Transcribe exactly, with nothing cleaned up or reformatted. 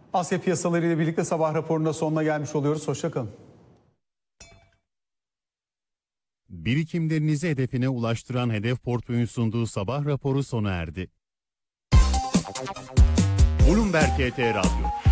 Asya piyasaları ile birlikte sabah raporunda sonuna gelmiş oluyoruz. Hoşça kalın. Birikimlerinizi hedefine ulaştıran Hedef Portföy'ün sunduğu sabah raporu sona erdi. Bloomberg T R Radyo.